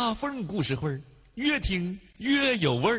大凤故事会儿，越听越有味儿。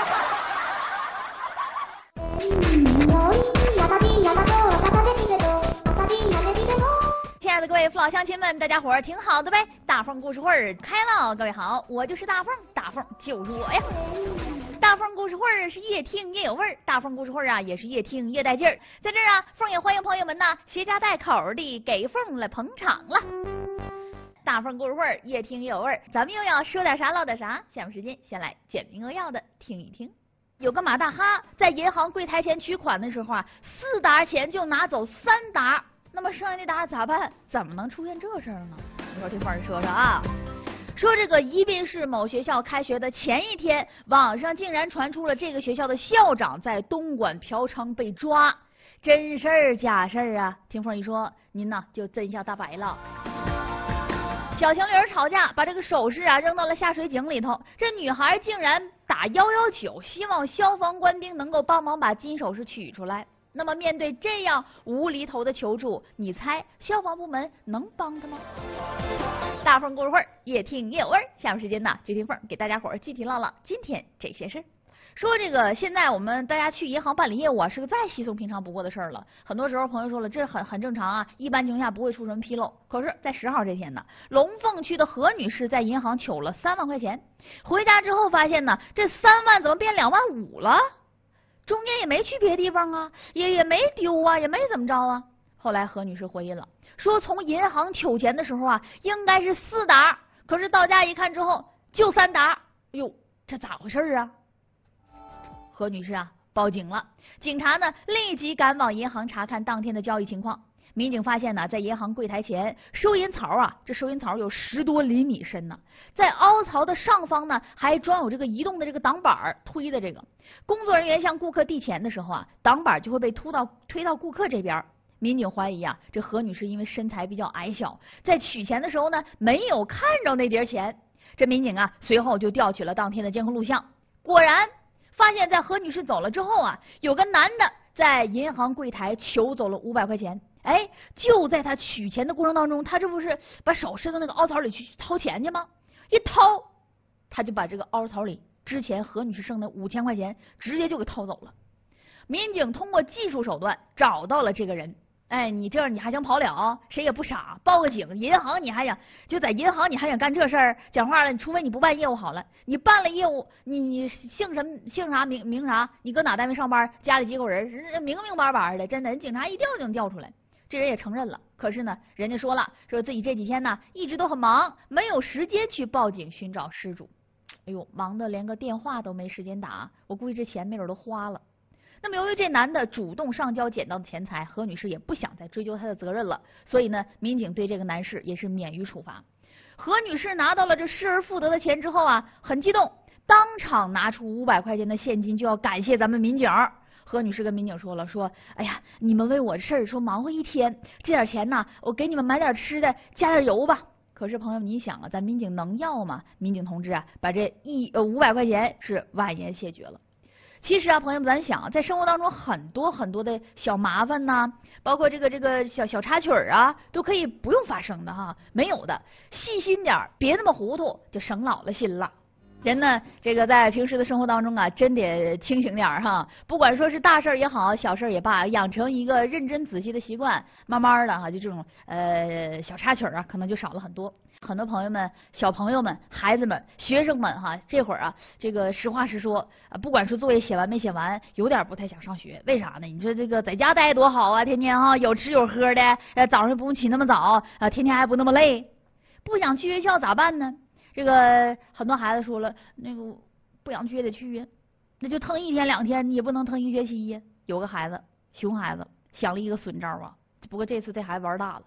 亲爱的各位父老乡亲们，大家伙儿挺好的呗？大凤故事会儿开了，各位好，我就是大凤，大凤就是我呀。大凤故事会儿是越听越有味儿，大凤故事会儿啊也是越听越带劲儿。在这儿啊，凤也欢迎朋友们呐，携家带口的给凤来捧场了。大凤故事会儿越听越有味儿，咱们又要说点啥唠点啥。下面时间先来简明扼要的听一听。有个马大哈在银行柜台前取款的时候啊，4沓钱就拿走3沓，那么剩下那沓咋办？怎么能出现这事儿呢？一会儿听凤儿说说啊。说这个宜宾市某学校开学的前一天，网上竟然传出了这个学校的校长在东莞嫖娼被抓，真事儿假事儿啊？听凤一说，您呢就真相大白了。小情侣吵架，把这个首饰啊扔到了下水井里头，这女孩竟然打119，希望消防官兵能够帮忙把金首饰取出来。那么面对这样无厘头的求助，你猜消防部门能帮他吗？大凤故事会儿越听越有味儿，下面时间呢，就听凤给大家伙儿具体唠唠今天这些事。说这个现在我们大家去银行办理业务啊，是个再稀松平常不过的事儿了。很多时候朋友说了，这很正常啊，一般情况下不会出什么纰漏。可是，在10号这天呢，龙凤区的何女士在银行取了3万块钱，回家之后发现呢，这3万怎么变2万5了？中间也没去别的地方啊，也没丢啊，也没怎么着啊。后来何女士回忆了，说从银行取钱的时候啊，应该是4沓，可是到家一看之后就3沓，哟，这咋回事啊？何女士啊报警了，警察呢立即赶往银行查看当天的交易情况。民警发现呢，在银行柜台前收银槽啊，这收银槽有10多厘米深呢，在凹槽的上方呢还装有这个移动的这个挡板推的这个。工作人员向顾客递钱的时候啊，挡板就会被推到顾客这边。民警怀疑啊，这何女士因为身材比较矮小，在取钱的时候呢没有看着那叠钱。这民警啊随后就调取了当天的监控录像，果然发现在何女士走了之后啊，有个男的在银行柜台求走了500块钱。哎，就在他取钱的过程当中，他这不是把手伸到那个凹槽里去掏钱去吗？一掏，他就把这个凹槽里之前何女士剩的5000块钱直接就给掏走了。民警通过技术手段找到了这个人。哎，你这你还想跑了？谁也不傻，报个警，银行你还想就在银行你还想干这事儿？讲话了，除非你不办业务好了，你办了业务，你姓啥名啥？你搁哪单位上班？家里几口人？明白白的，真的，人警察一调就能调出来。这人也承认了，可是呢，人家说了，说自己这几天呢一直都很忙，没有时间去报警寻找失主。哎呦，忙得连个电话都没时间打，我估计这钱没准都花了。那么由于这男的主动上交捡到的钱财，何女士也不想再追究他的责任了，所以呢，民警对这个男士也是免于处罚。何女士拿到了这失而复得的钱之后啊，很激动，当场拿出500块钱的现金就要感谢咱们民警。何女士跟民警说了，说哎呀，你们为我的事儿说忙活一天，这点钱呢，我给你们买点吃的，加点油吧。可是朋友们，你想啊，咱民警能要吗？民警同志啊，把这500块钱是婉言谢绝了。其实啊，朋友们，咱想在生活当中很多的小麻烦呐，包括这个小插曲啊，都可以不用发生的哈，没有的，细心点，别那么糊涂，就省老了心了。人呢，这个在平时的生活当中啊，真得清醒点哈。不管说是大事也好，小事也罢，养成一个认真仔细的习惯，慢慢的哈，就这种小插曲啊，可能就少了很多。很多朋友们、小朋友们、孩子们、学生们哈，这会儿啊，这个实话实说啊，不管说作业写完没写完，有点不太想上学，为啥呢？你说这个在家待多好啊，天天哈有吃有喝的，早上也不用起那么早啊，天天还不那么累，不想去学校咋办呢？这个很多孩子说了，那个不想去也得去呀，那就腾1天2天，你也不能腾1学期呀。有个孩子，熊孩子想了一个损招啊，不过这次这孩子玩大了。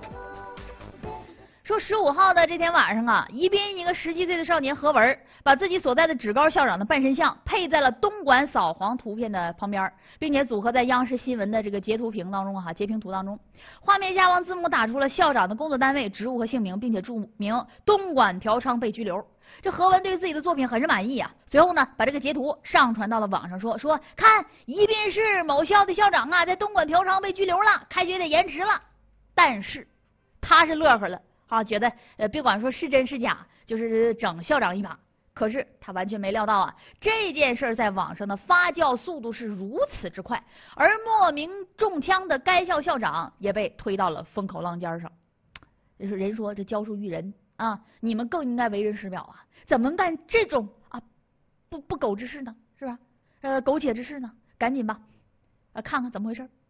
说15号的这天晚上啊，宜宾一个17岁的少年何文，把自己所在的职高校长的半身像配在了东莞扫黄图片的旁边，并且组合在央视新闻的这个截屏图当中。画面下方字幕打出了校长的工作单位、职务和姓名，并且注明东莞嫖娼被拘留。这何文对自己的作品很是满意啊，随后呢，把这个截图上传到了网上说看宜宾市某校的校长啊，在东莞嫖娼被拘留了，开学得延迟了。但是他是乐呵了。 啊，觉得别管说是真是假，就是整校长一把。可是他完全没料到啊，这件事在网上的发酵速度是如此之快，而莫名中枪的该校校长也被推到了风口浪尖上。就是人说这教书育人啊，你们更应该为人师表啊，怎么能干这种啊不苟之事呢？是吧？苟且之事呢？赶紧吧，看看怎么回事。